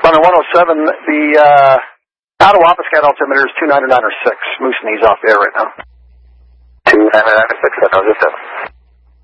Runner 107, the out of Wampuscat altimeter is 299 or 6. Moose knees off the air right now. 299 or 6, that knows it.